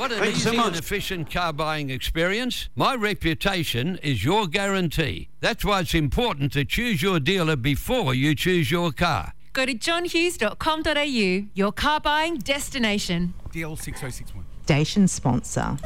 Want an Thanks so easy much. and efficient car buying experience? My reputation is your guarantee. That's why it's important to choose your dealer before you choose your car. Go to johnhughes.com.au, your car buying destination. DL 6061. Station sponsor.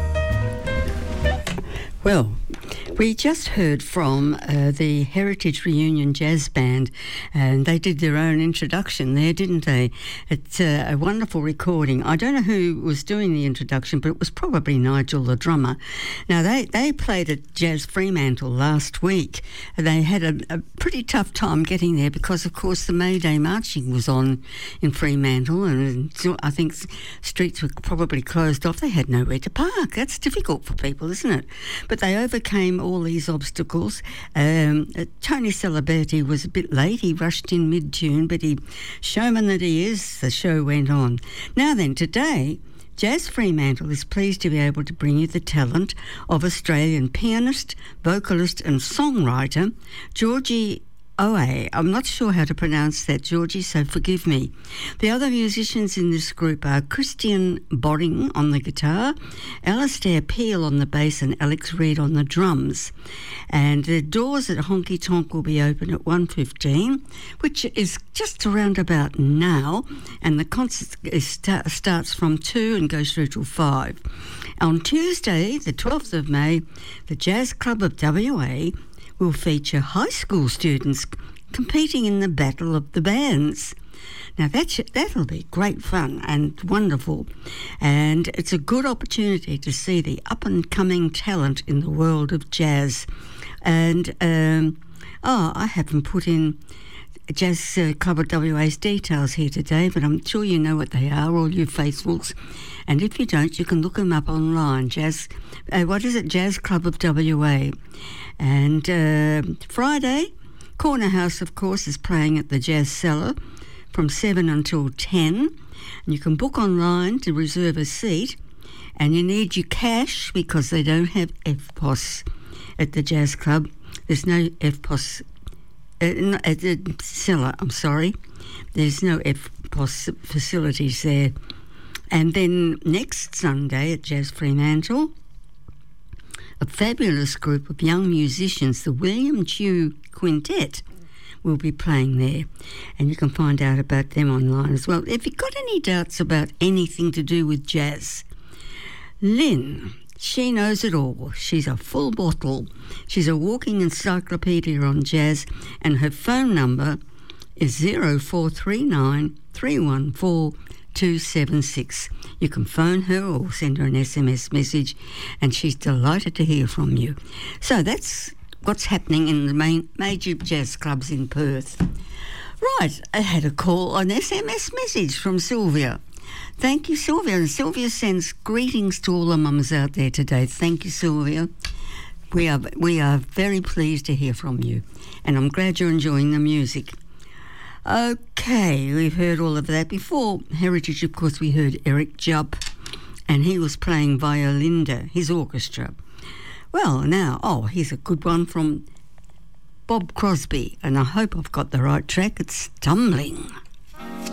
Well, we just heard from the Heritage Reunion Jazz Band, and they did their own introduction there, didn't they? It's a wonderful recording. I don't know who was doing the introduction, but it was probably Nigel, the drummer. Now, they played at Jazz Fremantle last week. They had a pretty tough time getting there because, of course, the May Day marching was on in Fremantle, and I think streets were probably closed off. They had nowhere to park. That's difficult for people, isn't it? But they overcame all these obstacles. Tony Celiberti was a bit late. He rushed in mid-tune, but showman that he is, the show went on. Now then, today, Jazz Fremantle is pleased to be able to bring you the talent of Australian pianist, vocalist and songwriter Georgie Oe. I'm not sure how to pronounce that, Georgie, so forgive me. The other musicians in this group are Christian Boring on the guitar, Alastair Peel on the bass and Alex Reid on the drums. And the doors at Honky Tonk will be open at 1:15, which is just around about now, and the concert starts from 2 and goes through till 5. On Tuesday, the 12th of May, the Jazz Club of WA will feature high school students competing in the Battle of the Bands. Now that'll be great fun and wonderful, and it's a good opportunity to see the up-and-coming talent in the world of jazz. And I haven't put in Jazz Club of WA's details here today, but I'm sure you know what they are, all you faithfuls. And if you don't, you can look them up online. Jazz Club of WA. And Friday, Corner House, of course, is playing at the Jazz Cellar from 7 until 10. And you can book online to reserve a seat. And you need your cash because they don't have FPOS at the Jazz Club. There's no FPOS at the cellar, I'm sorry. There's no FPOS facilities there. And then next Sunday at Jazz Fremantle, a fabulous group of young musicians, the William Chew Quintet, will be playing there. And you can find out about them online as well. If you've got any doubts about anything to do with jazz, Lynn, she knows it all. She's a full bottle. She's a walking encyclopedia on jazz, and her phone number is 0439 314 276. You can phone her or send her an SMS message, and she's delighted to hear from you. So that's what's happening in the major jazz clubs in Perth. Right, I had a call, an SMS message from Sylvia. Thank you, Sylvia. And Sylvia sends greetings to all the mums out there today. Thank you, Sylvia. We are very pleased to hear from you, and I'm glad you're enjoying the music. Okay, we've heard all of that. Before Heritage, of course, we heard Eric Jupp, and he was playing Violinda, his orchestra. Well, now, here's a good one from Bob Crosby, and I hope I've got the right track. It's Stumbling.